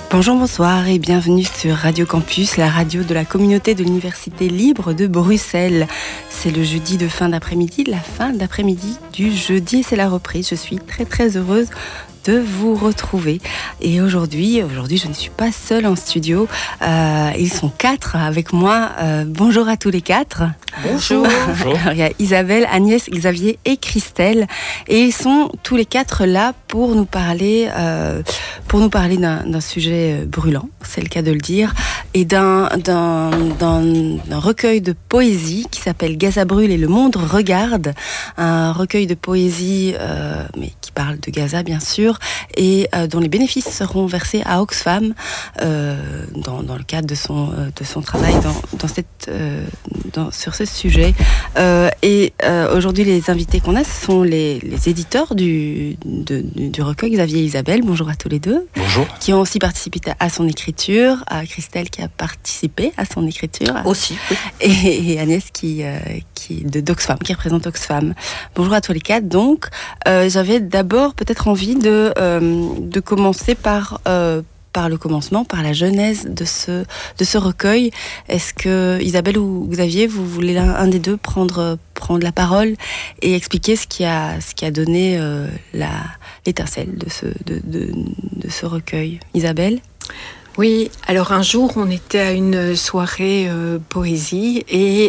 Bonjour, bonsoir et bienvenue sur Radio Campus, la radio de la communauté de l'Université libre de Bruxelles. C'est le jeudi de fin d'après-midi, la fin d'après-midi du jeudi et c'est la reprise. Je suis très heureuse de vous retrouver. Et aujourd'hui, je ne suis pas seule en studio. Ils sont 4 avec moi. Bonjour à tous les 4. Bonjour. Alors, il y a Isabelle, Agnès, Xavier et Christelle. Et ils sont tous les 4 là pour nous parler d'un sujet brûlant, c'est le cas de le dire, et d'un recueil de poésie qui s'appelle Gaza brûle et le monde regarde. Un recueil de poésie, mais qui parle de Gaza, bien sûr, et dont les bénéfices seront versés à Oxfam dans le cadre de son travail sur ce sujet. Aujourd'hui, les invités qu'on a, ce sont les éditeurs du recueil, Xavier et Isabelle. Bonjour à tous les deux. Bonjour. Qui ont aussi participé à son écriture, à Christelle qui a participé à son écriture. Aussi, oui. Et Agnès d'Oxfam, qui représente Oxfam. Bonjour à tous les 4. Donc, j'avais d'abord peut-être envie de commencer par le commencement, par la genèse de ce recueil. Est-ce que Isabelle ou Xavier, vous voulez l'un des deux prendre la parole et expliquer ce qui a donné l'étincelle de ce recueil? Isabelle? Oui, alors un jour on était à une soirée poésie et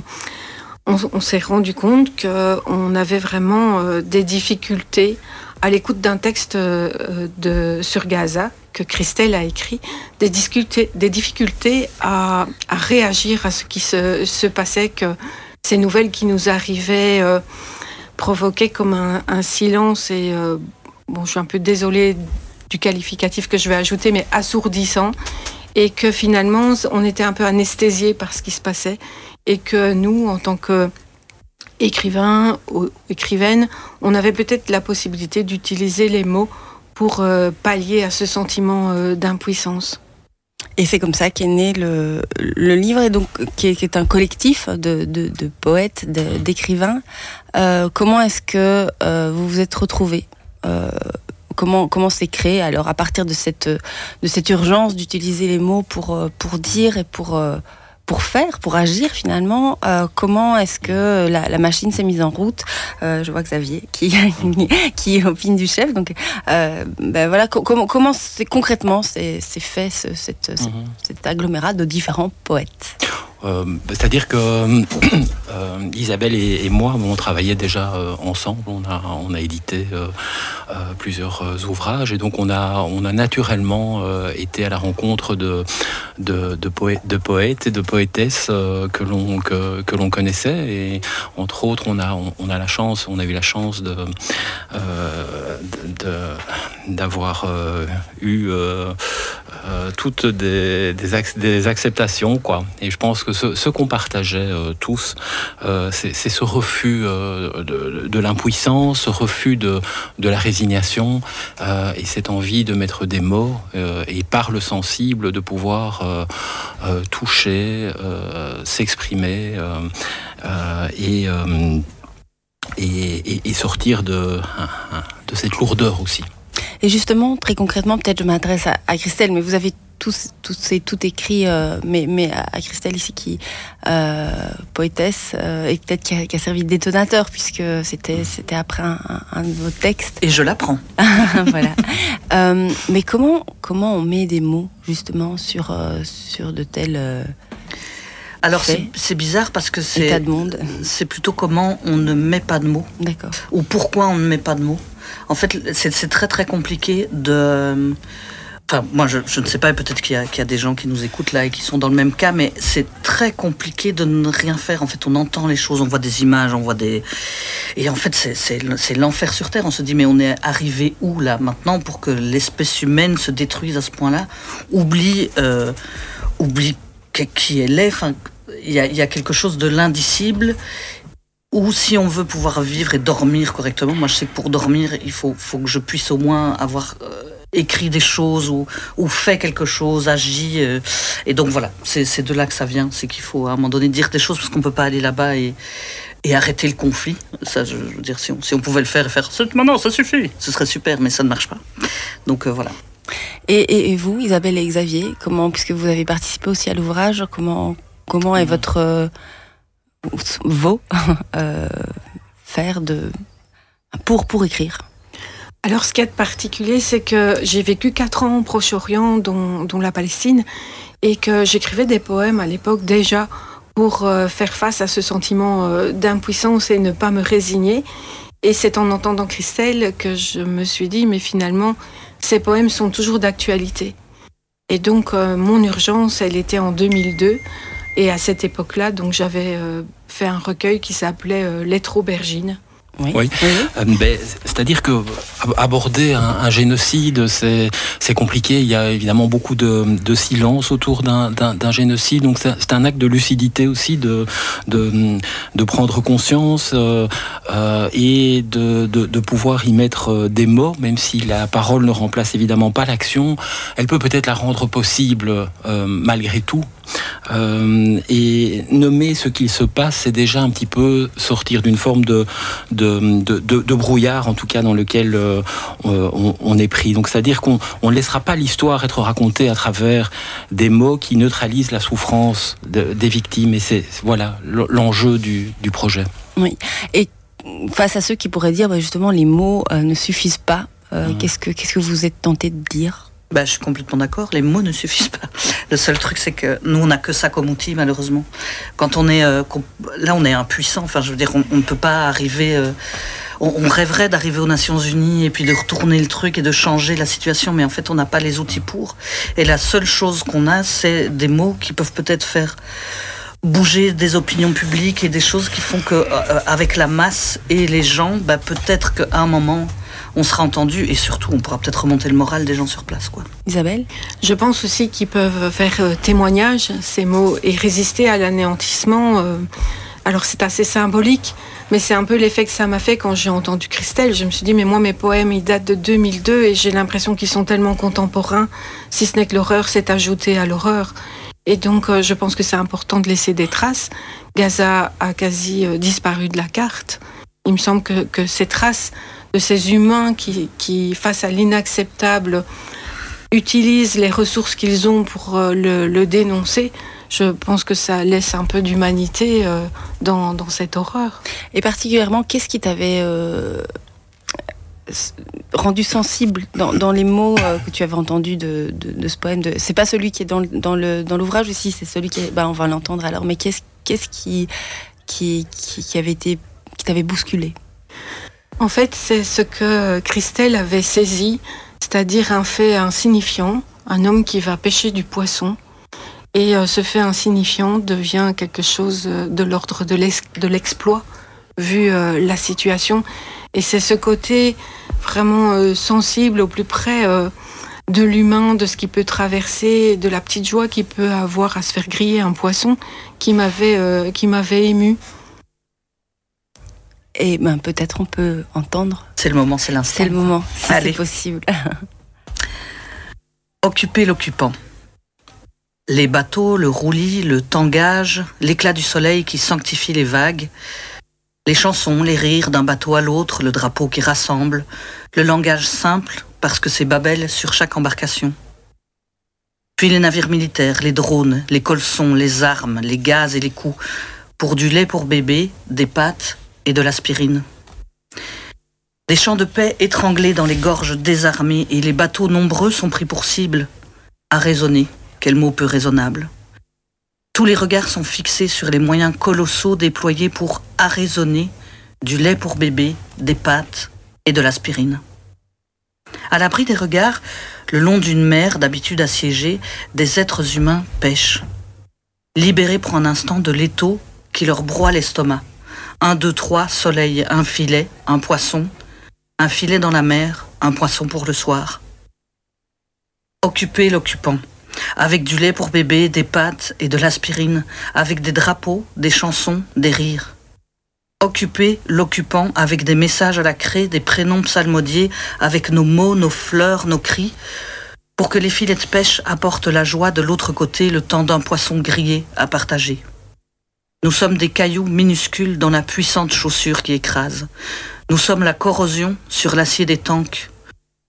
on s'est rendu compte qu'on avait vraiment des difficultés à l'écoute d'un texte sur Gaza que Christelle a écrit, des difficultés à réagir à ce qui se passait, que ces nouvelles qui nous arrivaient provoquaient comme un silence et je suis un peu désolée du qualificatif que je vais ajouter, mais assourdissant, et que finalement on était un peu anesthésiés par ce qui se passait, et que nous, en tant que écrivains ou écrivaines, on avait peut-être la possibilité d'utiliser les mots pour pallier à ce sentiment d'impuissance. Et c'est comme ça qu'est né le livre, et donc qui est un collectif de poètes, d'écrivains. Comment est-ce que vous vous êtes retrouvés? Comment c'est créé alors à partir de cette urgence d'utiliser les mots pour dire et pour faire, pour agir finalement? Comment est-ce que la machine s'est mise en route? Je vois Xavier qui opine du chef. Donc voilà, comment concrètement c'est fait cet agglomérat de différents poètes? C'est-à-dire que Isabelle et moi, on travaillait déjà ensemble. On a édité plusieurs ouvrages, et donc on a naturellement été à la rencontre de poètes et de poétesses que l'on connaissait. Et entre autres, on a eu la chance d'avoir eu toutes des acceptations, quoi. Et je pense que ce qu'on partageait tous, c'est ce refus de l'impuissance, ce refus de la résignation, et cette envie de mettre des mots et par le sensible de pouvoir toucher, s'exprimer et sortir de cette lourdeur aussi. Et justement, très concrètement, peut-être je m'adresse à Christelle, mais vous avez tout écrit, mais à Christelle ici qui poétesse et peut-être qui a servi de détonateur, puisque c'était après un de vos textes. Et je l'apprends. Voilà. Mais comment on met des mots justement sur de tels alors c'est bizarre parce que c'est plutôt comment on ne met pas de mots. D'accord. Ou pourquoi on ne met pas de mots. En fait, c'est très compliqué de... Enfin, moi, je ne sais pas, peut-être qu'il y a des gens qui nous écoutent là et qui sont dans le même cas, mais c'est très compliqué de ne rien faire. En fait, on entend les choses, on voit des images, on voit des... Et en fait, c'est l'enfer sur Terre. On se dit, mais on est arrivé où, là, maintenant, pour que l'espèce humaine se détruise à ce point-là? Oublie qui elle est. Enfin, il y a quelque chose de l'indicible. Ou si on veut pouvoir vivre et dormir correctement, moi je sais que pour dormir, il faut que je puisse au moins avoir écrit des choses ou fait quelque chose, agi. Et donc voilà, c'est de là que ça vient. C'est qu'il faut à un moment donné dire des choses parce qu'on ne peut pas aller là-bas et arrêter le conflit. Ça, je veux dire, si on pouvait le faire et faire « Maintenant, ça suffit !» ce serait super, mais ça ne marche pas. Donc voilà. Et vous, Isabelle et Xavier, comment, puisque vous avez participé aussi à l'ouvrage, comment est votre faire pour écrire? Alors, ce qu'il y a de particulier, c'est que j'ai vécu 4 ans au Proche-Orient, dont la Palestine, et que j'écrivais des poèmes à l'époque déjà pour faire face à ce sentiment d'impuissance et ne pas me résigner. Et c'est en entendant Christelle que je me suis dit, mais finalement, ces poèmes sont toujours d'actualité. Et donc, mon urgence, elle était en 2002. Et à cette époque-là, donc, j'avais fait un recueil qui s'appelait Lettres aubergines. Oui. C'est-à-dire que aborder un génocide, c'est compliqué. Il y a évidemment beaucoup de silence autour d'un génocide. Donc c'est un acte de lucidité aussi, de prendre conscience et de pouvoir y mettre des mots, même si la parole ne remplace évidemment pas l'action. Elle peut-être la rendre possible malgré tout. Et nommer ce qu'il se passe, c'est déjà un petit peu sortir d'une forme de brouillard, en tout cas dans lequel on est pris. Donc c'est-à-dire qu'on ne laissera pas l'histoire être racontée à travers des mots qui neutralisent la souffrance des victimes. Et c'est voilà l'enjeu du projet. Oui. Et face à ceux qui pourraient dire justement les mots ne suffisent pas, qu'est-ce que vous êtes tenté de dire? Je suis complètement d'accord, les mots ne suffisent pas. Le seul truc, c'est que nous, on n'a que ça comme outil, malheureusement. Quand on est... là, on est impuissant. Enfin, je veux dire, on ne peut pas arriver... on rêverait d'arriver aux Nations Unies et puis de retourner le truc et de changer la situation, mais en fait, on n'a pas les outils pour. Et la seule chose qu'on a, c'est des mots qui peuvent peut-être faire bouger des opinions publiques et des choses qui font que, avec la masse et les gens, peut-être qu'à un moment... on sera entendu et surtout on pourra peut-être remonter le moral des gens sur place, quoi. Isabelle ? Je pense aussi qu'ils peuvent faire témoignage, ces mots, et résister à l'anéantissement. Alors c'est assez symbolique, mais c'est un peu l'effet que ça m'a fait quand j'ai entendu Christelle. Je me suis dit, mais moi mes poèmes ils datent de 2002 et j'ai l'impression qu'ils sont tellement contemporains, si ce n'est que l'horreur s'est ajoutée à l'horreur. Et donc je pense que c'est important de laisser des traces. Gaza a quasi disparu de la carte. Il me semble que ces traces de ces humains qui, face à l'inacceptable, utilisent les ressources qu'ils ont pour le dénoncer, je pense que ça laisse un peu d'humanité dans cette horreur. Et particulièrement, qu'est-ce qui t'avait rendu sensible dans les mots que tu avais entendus de ce poème c'est pas celui qui est dans l'ouvrage aussi, c'est celui qui est... on va l'entendre alors, mais qu'est-ce qui t'avait bousculé? En fait, c'est ce que Christelle avait saisi, c'est-à-dire un fait insignifiant, un homme qui va pêcher du poisson, et ce fait insignifiant devient quelque chose de l'ordre de l'exploit, vu la situation. Et c'est ce côté vraiment sensible, au plus près de l'humain, de ce qu'il peut traverser, de la petite joie qu'il peut avoir à se faire griller un poisson, qui m'avait émue. Et peut-être on peut entendre. C'est le moment, c'est l'instant. C'est le moment, si c'est possible. Occuper l'occupant. Les bateaux, le roulis, le tangage, l'éclat du soleil qui sanctifie les vagues, les chansons, les rires d'un bateau à l'autre, le drapeau qui rassemble, le langage simple parce que c'est Babel sur chaque embarcation. Puis les navires militaires, les drones, les colsons, les armes, les gaz et les coups, pour du lait pour bébé, des pâtes et de l'aspirine. Des champs de paix étranglés dans les gorges désarmées et les bateaux nombreux sont pris pour cible. À raisonner, quel mot peu raisonnable. Tous les regards sont fixés sur les moyens colossaux déployés pour arraisonner du lait pour bébé, des pâtes et de l'aspirine. À l'abri des regards, le long d'une mer d'habitude assiégée, des êtres humains pêchent. Libérés pour un instant de l'étau qui leur broie l'estomac. 1, 2, 3, soleil, un filet, un poisson, un filet dans la mer, un poisson pour le soir. Occuper l'occupant, avec du lait pour bébé, des pâtes et de l'aspirine, avec des drapeaux, des chansons, des rires. Occuper l'occupant avec des messages à la craie, des prénoms psalmodiés, avec nos mots, nos fleurs, nos cris, pour que les filets de pêche apportent la joie de l'autre côté, le temps d'un poisson grillé à partager. Nous sommes des cailloux minuscules dans la puissante chaussure qui écrase. Nous sommes la corrosion sur l'acier des tanks.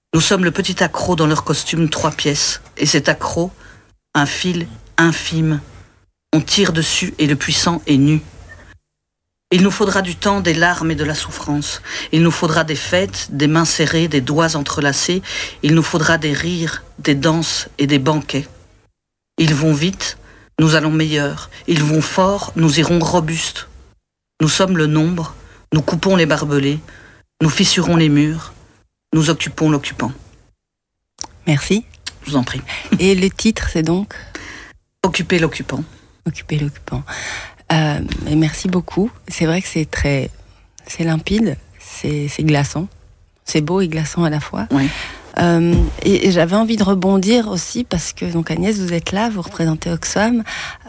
Nous sommes le petit accroc dans leur costume 3 pièces. Et cet accroc, un fil infime. On tire dessus et le puissant est nu. Il nous faudra du temps, des larmes et de la souffrance. Il nous faudra des fêtes, des mains serrées, des doigts entrelacés. Il nous faudra des rires, des danses et des banquets. Ils vont vite, nous allons meilleurs. Ils vont fort, nous irons robustes. Nous sommes le nombre, nous coupons les barbelés, nous fissurons les murs, nous occupons l'occupant. Merci. Je vous en prie. Et le titre, c'est donc Occuper l'occupant. Occuper l'occupant. Et merci beaucoup. C'est vrai que c'est limpide, c'est glaçant, c'est beau et glaçant à la fois. Oui. Et j'avais envie de rebondir aussi parce que donc Agnès, vous êtes là, vous représentez Oxfam,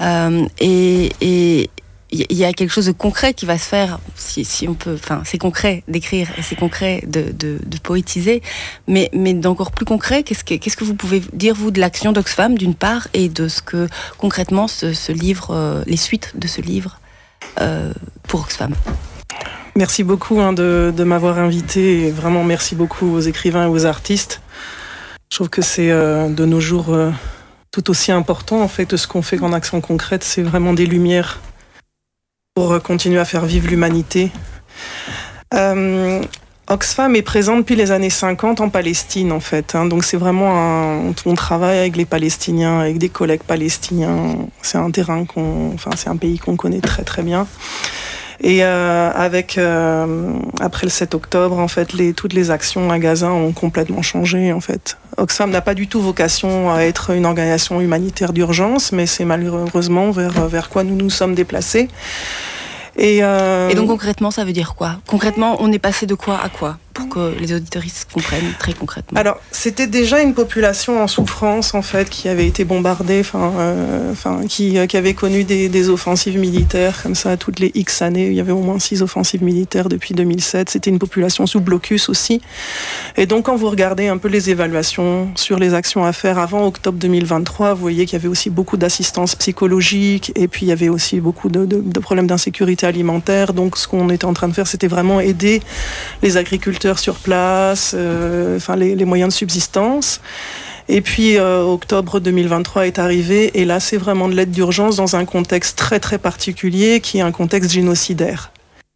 et il y a quelque chose de concret qui va se faire, si on peut. Enfin, c'est concret d'écrire et c'est concret de poétiser, mais d'encore plus concret, qu'est-ce que vous pouvez dire vous de l'action d'Oxfam d'une part et de ce que concrètement ce livre, les suites de ce livre pour Oxfam. Merci beaucoup de m'avoir invité et vraiment merci beaucoup aux écrivains et aux artistes. Je trouve que c'est de nos jours tout aussi important en fait. Ce qu'on fait en action concrète, c'est vraiment des lumières pour continuer à faire vivre l'humanité. Oxfam est présent depuis les années 50 en Palestine, en fait. Donc c'est vraiment on travaille avec les Palestiniens, avec des collègues palestiniens. C'est un terrain c'est un pays qu'on connaît très très bien. Et après le 7 octobre, en fait, toutes les actions à Gaza ont complètement changé, en fait. Oxfam n'a pas du tout vocation à être une organisation humanitaire d'urgence, mais c'est malheureusement vers quoi nous nous sommes déplacés. Et donc concrètement, ça veut dire quoi ? Concrètement, on est passé de quoi à quoi ? Pour que les auditoristes comprennent très concrètement. Alors, c'était déjà une population en souffrance, en fait, qui avait été bombardée, qui avait connu des offensives militaires, comme ça, toutes les X années. Il y avait au moins 6 offensives militaires depuis 2007. C'était une population sous blocus aussi. Et donc, quand vous regardez un peu les évaluations sur les actions à faire avant octobre 2023, vous voyez qu'il y avait aussi beaucoup d'assistance psychologique, et puis il y avait aussi beaucoup de problèmes d'insécurité alimentaire. Donc, ce qu'on était en train de faire, c'était vraiment aider les agriculteurs sur place, les moyens de subsistance. Et puis octobre 2023 est arrivé et là c'est vraiment de l'aide d'urgence dans un contexte très très particulier qui est un contexte génocidaire.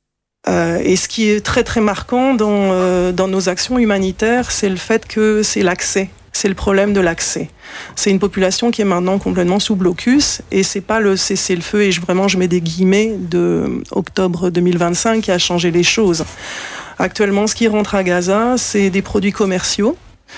Et ce qui est très très marquant dans nos actions humanitaires, c'est le fait que c'est l'accès. C'est le problème de l'accès. C'est une population qui est maintenant complètement sous blocus et c'est pas le cessez-le-feu, et je mets des guillemets, de octobre 2025 qui a changé les choses. Actuellement, ce qui rentre à Gaza, c'est des produits commerciaux.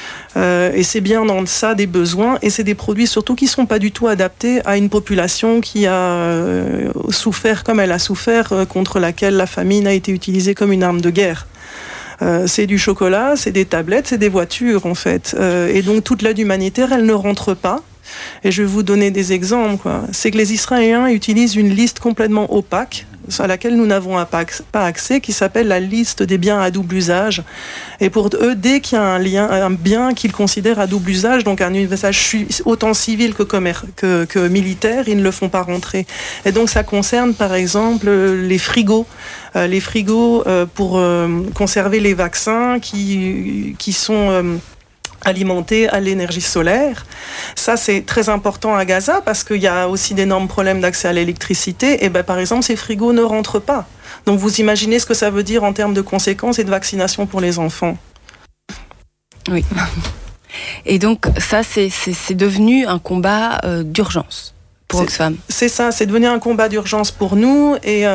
Et c'est bien dans ça des besoins, et c'est des produits surtout qui ne sont pas du tout adaptés à une population qui a souffert comme elle a souffert, contre laquelle la famine a été utilisée comme une arme de guerre. C'est du chocolat, c'est des tablettes, c'est des voitures en fait. Et donc toute l'aide humanitaire, elle ne rentre pas. Et je vais vous donner des exemples, quoi. C'est que les Israéliens utilisent une liste complètement opaque, à laquelle nous n'avons pas accès, qui s'appelle la liste des biens à double usage. Et pour eux, dès qu'il y a un bien qu'ils considèrent à double usage, donc un usage autant civil que militaire, ils ne le font pas rentrer. Et donc ça concerne par exemple les frigos. Les frigos pour conserver les vaccins qui sont alimentés à l'énergie solaire. Ça, c'est très important à Gaza parce qu'il y a aussi d'énormes problèmes d'accès à l'électricité. Et par exemple, ces frigos ne rentrent pas. Donc, vous imaginez ce que ça veut dire en termes de conséquences et de vaccination pour les enfants. Oui. Et donc, ça, c'est devenu un combat d'urgence pour Oxfam. C'est ça, c'est devenu un combat d'urgence pour nous.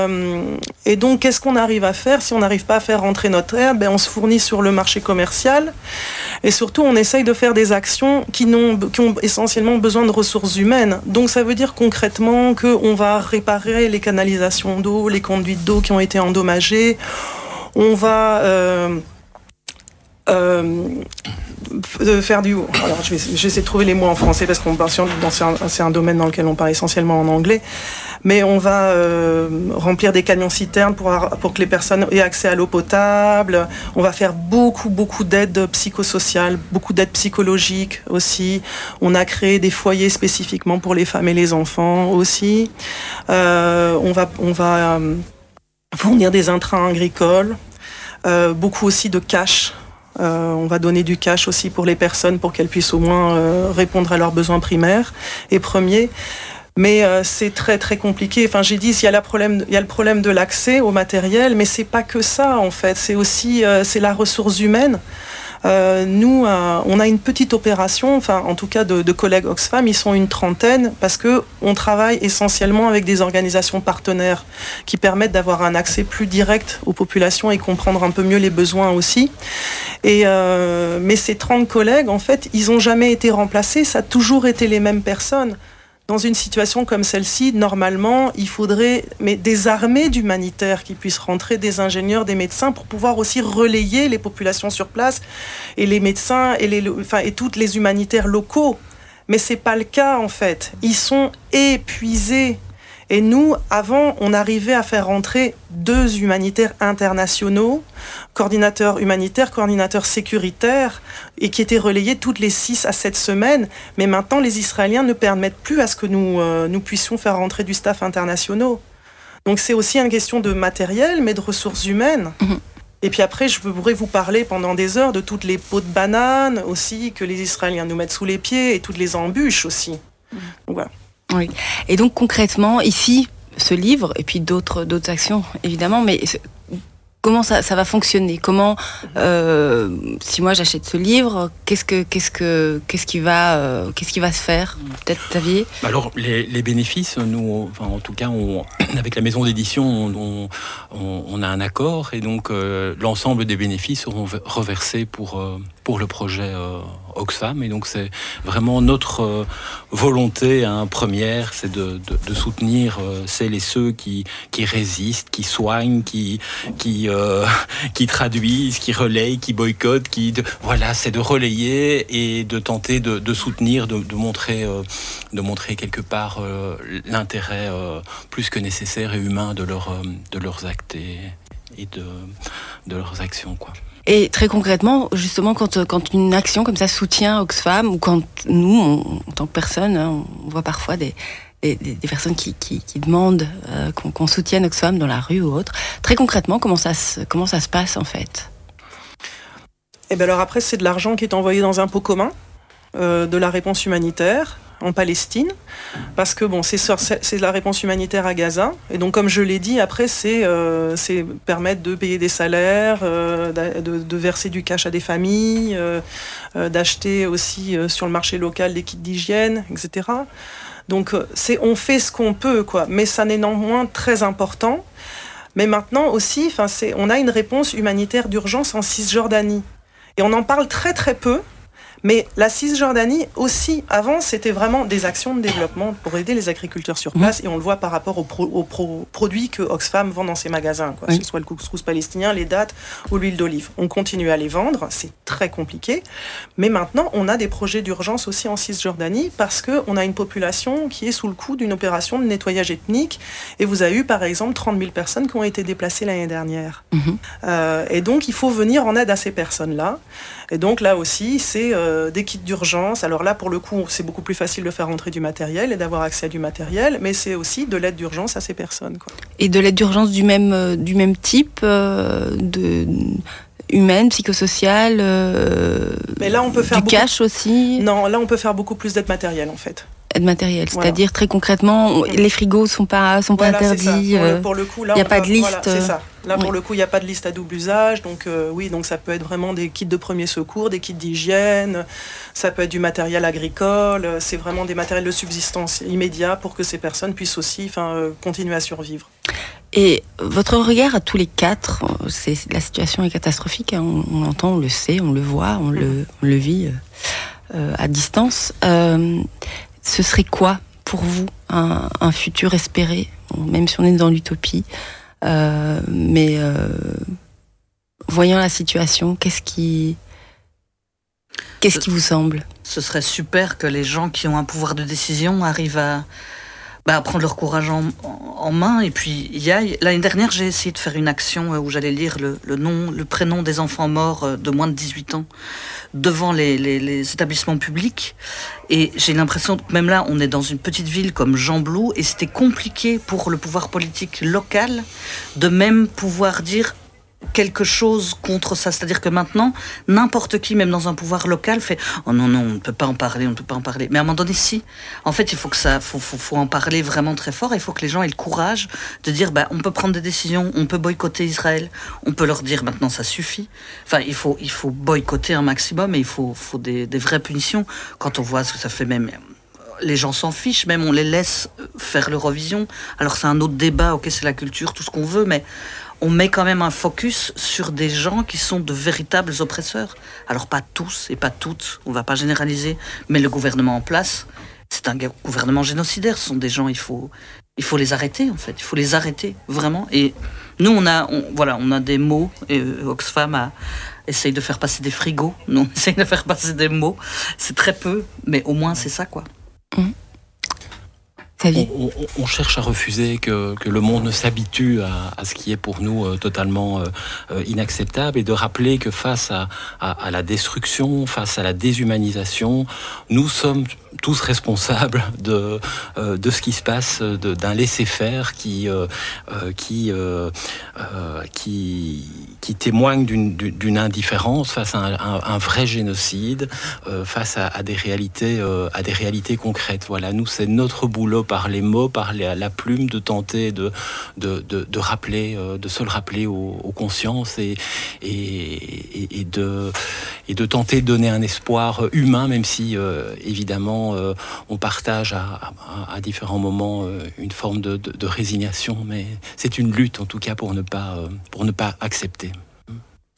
Et donc, qu'est-ce qu'on arrive à faire si on n'arrive pas à faire rentrer notre aide ? On se fournit sur le marché commercial. Et surtout, on essaye de faire des actions qui ont essentiellement besoin de ressources humaines. Donc, ça veut dire concrètement qu'on va réparer les canalisations d'eau, les conduites d'eau qui ont été endommagées. On va faire du... Alors, je vais essayer de trouver les mots en français parce qu'on c'est un domaine dans lequel on parle essentiellement en anglais. Mais on va remplir des camions-citernes pour que les personnes aient accès à l'eau potable. On va faire beaucoup d'aide psychosociale, beaucoup d'aide psychologique aussi. On a créé des foyers spécifiquement pour les femmes et les enfants aussi. On va fournir des intrants agricoles, beaucoup aussi de cash. On va donner du cash aussi pour les personnes pour qu'elles puissent au moins répondre à leurs besoins primaires et premiers. Mais c'est très très compliqué. Enfin, j'ai dit, il y a le problème de l'accès au matériel, mais c'est pas que ça en fait. C'est aussi c'est la ressource humaine. Nous, on a une petite opération, enfin en tout cas de collègues Oxfam, ils sont une trentaine parce que on travaille essentiellement avec des organisations partenaires qui permettent d'avoir un accès plus direct aux populations et comprendre un peu mieux les besoins aussi. Mais ces 30 collègues, en fait, ils n'ont jamais été remplacés, ça a toujours été les mêmes personnes. Dans une situation comme celle-ci, normalement, il faudrait des armées d'humanitaires qui puissent rentrer, des ingénieurs, des médecins, pour pouvoir aussi relayer les populations sur place, et les médecins, et toutes les humanitaires locaux. Mais c'est pas le cas, en fait. Ils sont épuisés. Et nous, avant, on arrivait à faire rentrer 2 humanitaires internationaux, coordinateurs humanitaires, coordinateurs sécuritaires, et qui étaient relayés toutes les 6 à 7 semaines. Mais maintenant, les Israéliens ne permettent plus à ce que nous puissions faire rentrer du staff international. Donc c'est aussi une question de matériel, mais de ressources humaines. Mmh. Et puis après, je pourrais vous parler pendant des heures de toutes les pots de bananes aussi que les Israéliens nous mettent sous les pieds, et toutes les embûches aussi. Mmh. Donc voilà. Oui. Et donc concrètement, ici, ce livre, et puis d'autres actions, évidemment, mais comment ça va fonctionner ? Comment, si moi j'achète ce livre, qu'est-ce qui va se faire ? Peut-être, Xavier ? Alors, les bénéfices, nous, enfin, en tout cas, avec la maison d'édition, on a un accord, et donc l'ensemble des bénéfices seront reversés pour le projet Oxfam, et donc c'est vraiment notre volonté première, c'est de soutenir celles et ceux qui résistent, qui soignent, qui traduisent, qui relayent, qui boycottent, voilà, c'est de relayer et de tenter de soutenir, de montrer quelque part l'intérêt plus que nécessaire et humain de leurs actes et de leurs actions, quoi. Et très concrètement, justement, quand une action comme ça soutient Oxfam, ou quand nous, en tant que personne, on voit parfois des personnes qui demandent qu'on soutienne Oxfam dans la rue ou autre, très concrètement, comment ça se passe en fait ? Et bien alors après, c'est de l'argent qui est envoyé dans un pot commun de la réponse humanitaire en Palestine, parce que bon, c'est la réponse humanitaire à Gaza, et donc comme je l'ai dit, après c'est permettre de payer des salaires, de verser du cash à des familles, d'acheter aussi sur le marché local des kits d'hygiène, etc. Donc on fait ce qu'on peut, quoi, mais ça n'est néanmoins très important. Mais maintenant aussi, on a une réponse humanitaire d'urgence en Cisjordanie, et on en parle très très peu. Mais la Cisjordanie aussi, avant, c'était vraiment des actions de développement pour aider les agriculteurs sur place, et on le voit par rapport aux produits que Oxfam vend dans ses magasins, quoi. Oui. Que ce soit le couscous palestinien, les dattes ou l'huile d'olive. On continue à les vendre, c'est très compliqué. Mais maintenant, on a des projets d'urgence aussi en Cisjordanie, parce qu'on a une population qui est sous le coup d'une opération de nettoyage ethnique, et vous avez eu par exemple 30 000 personnes qui ont été déplacées l'année dernière. Et donc, il faut venir en aide à ces personnes-là. Et donc là aussi, c'est des kits d'urgence. Alors là, pour le coup, c'est beaucoup plus facile de faire rentrer du matériel et d'avoir accès à du matériel, mais c'est aussi de l'aide d'urgence à ces personnes, quoi. Et de l'aide d'urgence du même type, humaine, psychosociale, mais là, on peut faire cash aussi. Non, là, on peut faire beaucoup plus d'aide matérielle, en fait. Aide matérielle, c'est-à-dire très concrètement, les frigos sont pas interdits. Pour le coup, là, il n'y a pas de liste. Voilà, c'est ça. Là, pour le coup, il n'y a pas de liste à double usage. Donc, donc ça peut être vraiment des kits de premier secours, des kits d'hygiène. Ça peut être du matériel agricole. C'est vraiment des matériels de subsistance immédiat pour que ces personnes puissent aussi continuer à survivre. Et votre regard à tous les quatre, la situation est catastrophique. Hein, on l'entend, on le sait, on le voit, on le vit à distance. Ce serait quoi pour vous un futur espéré, même si on est dans l'utopie, mais voyant la situation, qu'est-ce qui vous semble ? Ce serait super que les gens qui ont un pouvoir de décision arrivent à prendre leur courage en main et puis y aillent. L'année dernière, j'ai essayé de faire une action où j'allais lire le prénom des enfants morts de moins de 18 ans devant les établissements publics. Et j'ai l'impression que même là, on est dans une petite ville comme Gembloux et c'était compliqué pour le pouvoir politique local de même pouvoir dire quelque chose contre ça. C'est-à-dire que maintenant, n'importe qui, même dans un pouvoir local, fait « Oh non, on ne peut pas en parler, on ne peut pas en parler ». Mais à un moment donné, si. En fait, il faut faut en parler vraiment très fort. Il faut que les gens aient le courage de dire on peut prendre des décisions, on peut boycotter Israël, on peut leur dire maintenant ça suffit. Enfin, il faut boycotter un maximum et il faut des vraies punitions. Quand on voit ce que ça fait, même les gens s'en fichent, même on les laisse faire l'Eurovision. Alors c'est un autre débat, ok, c'est la culture, tout ce qu'on veut, mais on met quand même un focus sur des gens qui sont de véritables oppresseurs. Alors pas tous et pas toutes, on va pas généraliser, mais le gouvernement en place, c'est un gouvernement génocidaire. Ce sont des gens, il faut les arrêter en fait, il faut les arrêter vraiment. Et nous on a des mots, et Oxfam essaye de faire passer des frigos, nous on essaye de faire passer des mots, c'est très peu, mais au moins c'est ça quoi. On cherche à refuser que le monde ne s'habitue à ce qui est pour nous totalement inacceptable et de rappeler que face à la destruction, face à la déshumanisation, nous sommes tous responsables de ce qui se passe, d'un laisser-faire qui témoigne d'une indifférence face à un vrai génocide, face à des réalités concrètes. Voilà, nous c'est notre boulot par les mots, par la plume, de tenter de rappeler, de se le rappeler aux consciences et de tenter de donner un espoir humain, même si évidemment on partage à différents moments une forme de résignation, mais c'est une lutte en tout cas pour ne pas accepter. Agnès ?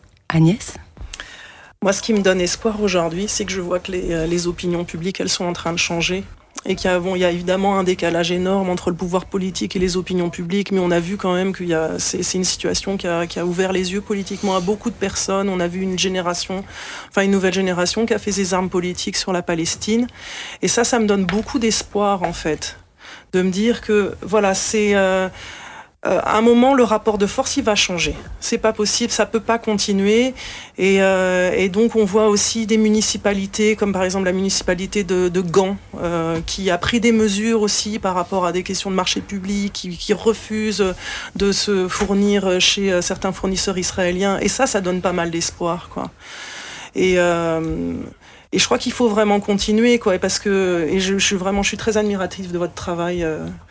Moi, ce qui me donne espoir aujourd'hui, c'est que je vois que les opinions publiques, elles sont en train de changer. Et qu'il y a évidemment un décalage énorme entre le pouvoir politique et les opinions publiques, mais on a vu quand même que c'est une situation qui a ouvert les yeux politiquement à beaucoup de personnes. On a vu une nouvelle génération qui a fait ses armes politiques sur la Palestine. Et ça me donne beaucoup d'espoir, en fait, de me dire que, voilà, c'est... à un moment, le rapport de force, il va changer. C'est pas possible, ça peut pas continuer. Et donc, on voit aussi des municipalités, comme par exemple la municipalité de Gand, qui a pris des mesures aussi par rapport à des questions de marché public, qui refuse de se fournir chez certains fournisseurs israéliens. Et ça donne pas mal d'espoir, quoi. Et je crois qu'il faut vraiment continuer, quoi, parce que je suis très admirative de votre travail.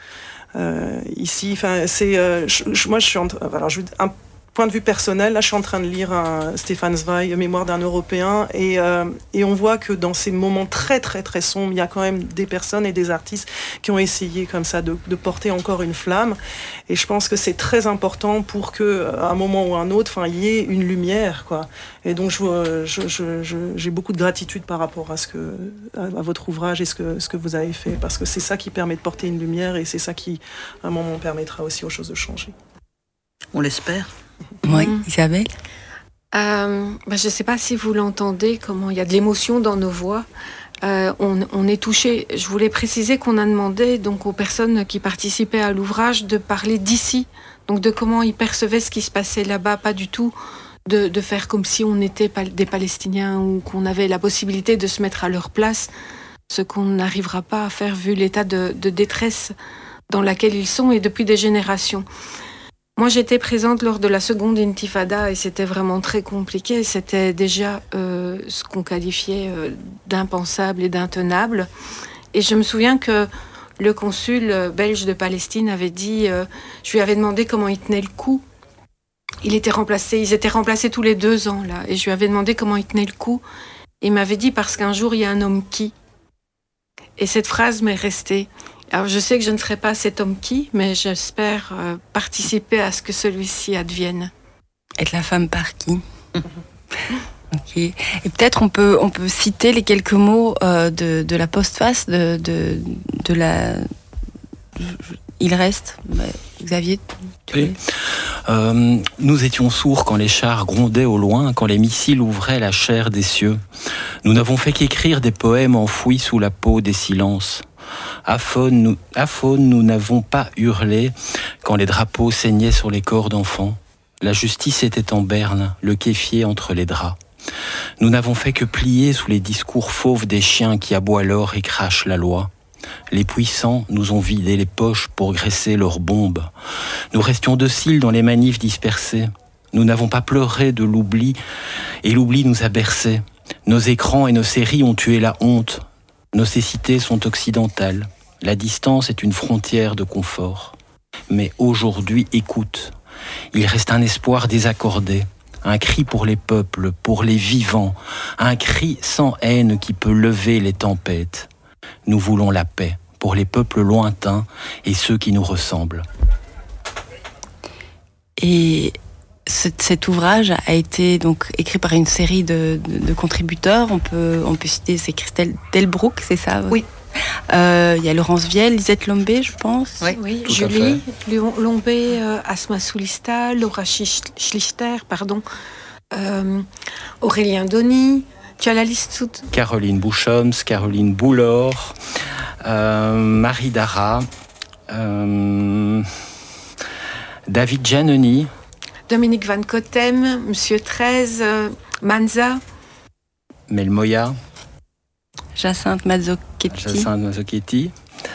Ici, enfin, moi, je suis un point de vue personnel. Là, je suis en train de lire Stefan Zweig, Mémoire d'un Européen, et on voit que dans ces moments très très très sombres, il y a quand même des personnes et des artistes qui ont essayé comme ça de porter encore une flamme. Et je pense que c'est très important pour que, à un moment ou à un autre, enfin, il y ait une lumière, quoi. Et donc, j'ai beaucoup de gratitude par rapport à votre ouvrage et ce que vous avez fait, parce que c'est ça qui permet de porter une lumière et c'est ça qui, à un moment, permettra aussi aux choses de changer. On l'espère. Oui, Isabelle ? Je ne sais pas si vous l'entendez, comment il y a de l'émotion dans nos voix. On est touché. Je voulais préciser qu'on a demandé donc aux personnes qui participaient à l'ouvrage de parler d'ici, donc de comment ils percevaient ce qui se passait là-bas, pas du tout de faire comme si on était des Palestiniens ou qu'on avait la possibilité de se mettre à leur place, ce qu'on n'arrivera pas à faire vu l'état de détresse dans laquelle ils sont et depuis des générations. Moi, j'étais présente lors de la seconde intifada et c'était vraiment très compliqué. C'était déjà ce qu'on qualifiait d'impensable et d'intenable. Et je me souviens que le consul belge de Palestine avait dit, je lui avais demandé comment il tenait le coup. Ils étaient remplacés tous les 2 ans, là. Et je lui avais demandé comment il tenait le coup. Et il m'avait dit, parce qu'un jour, il y a un homme qui. Et cette phrase m'est restée. Alors, je sais que je ne serai pas cet homme qui, mais j'espère participer à ce que celui-ci advienne. Être la femme par qui ? Ok. Et peut-être on peut citer les quelques mots de la postface de la... Il reste, Xavier. Oui. Nous étions sourds quand les chars grondaient au loin, quand les missiles ouvraient la chair des cieux. Nous n'avons fait qu'écrire des poèmes enfouis sous la peau des silences. À Faune, nous n'avons pas hurlé quand les drapeaux saignaient sur les corps d'enfants. La justice était en berne, le kéfier entre les draps. Nous n'avons fait que plier sous les discours fauves des chiens qui aboient l'or et crachent la loi. Les puissants nous ont vidé les poches pour graisser leurs bombes. Nous restions dociles dans les manifs dispersés. Nous n'avons pas pleuré de l'oubli, et l'oubli nous a bercés. Nos écrans et nos séries ont tué la honte. Nos cécités sont occidentales. La distance est une frontière de confort. Mais aujourd'hui, écoute. Il reste un espoir désaccordé. Un cri pour les peuples, pour les vivants. Un cri sans haine qui peut lever les tempêtes. Nous voulons la paix pour les peuples lointains et ceux qui nous ressemblent. Et cet ouvrage a été donc écrit par une série de contributeurs. On peut citer, c'est Christelle Delbrück, c'est ça? Oui. Il y a Laurence Viel, Lisette Lombé, je pense. Oui, Julie Lombé, Asma Soulista, Laura Schlichter, Aurélien Denis. Tu as la liste toute? Caroline Bouchoms, Caroline Boulor, Marie Dara, David Giannoni, Dominique Van Cotem, Monsieur 13, Manza, Mel Moya, Jacinthe Mazzochetti,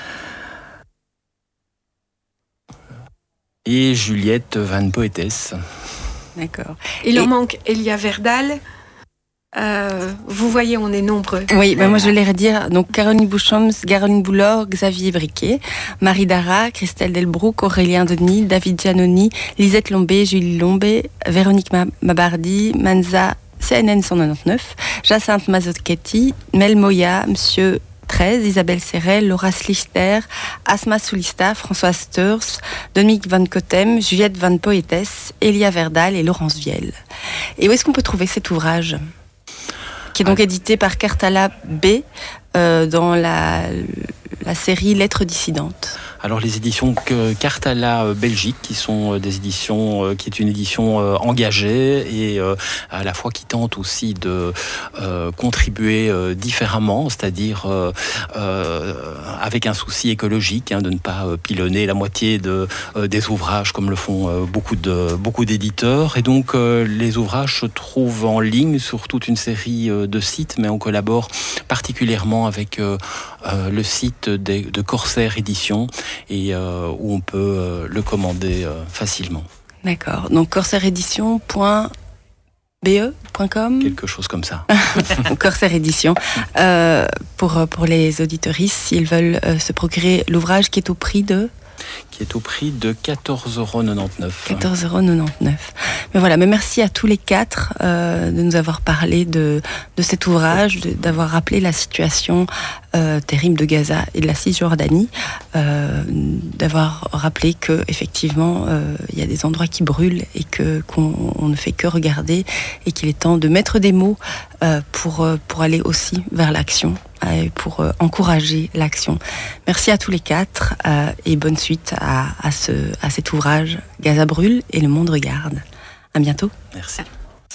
et Juliette Van Poetes. D'accord. Il en manque Elia Verdal. Vous voyez, on est nombreux. Oui, ben moi je voulais redire, donc Caroline Bouchoms, Caroline Boulor, Xavier Briquet, Marie Dara, Christelle Delbrück, Aurélien Denis, David Giannoni, Lisette Lombé, Julie Lombé, Véronique Mabardi, Manza, CNN 199, Jacinthe Mazzochetti, Mel Moya, Monsieur 13, Isabelle Serrel, Laura Schlichter, Asma Soulista, Françoise Steurs, Dominique Van Cotem, Juliette Van Poetes, Elia Verdal et Laurence Viel. Et où est-ce qu'on peut trouver cet ouvrage, qui est donc édité par Cartala B dans la série Lettres dissidentes? Alors les éditions Cartala Belgique, qui sont des éditions, qui est une édition engagée et à la fois qui tente aussi de contribuer différemment, c'est-à-dire avec un souci écologique, de ne pas pilonner la moitié des ouvrages comme le font beaucoup d'éditeurs. Et donc les ouvrages se trouvent en ligne sur toute une série de sites, mais on collabore particulièrement avec le site de Corsair Éditions, et où on peut le commander facilement. D'accord. Donc corsairédition.be.com, quelque chose comme ça. Corsair Édition. Pour les auditeuristes, s'ils veulent se procurer l'ouvrage qui est au prix de 14,99 €. 14,99 €. Mais voilà, mais merci à tous les quatre de nous avoir parlé de cet ouvrage, d'avoir rappelé la situation terrible de Gaza et de la Cisjordanie, d'avoir rappelé que effectivement il y a des endroits qui brûlent et qu'on ne fait que regarder, et qu'il est temps de mettre des mots pour aller aussi vers l'action, pour encourager l'action. Merci à tous les quatre et bonne suite à cet ouvrage Gaza brûle et le monde regarde. À bientôt. Merci.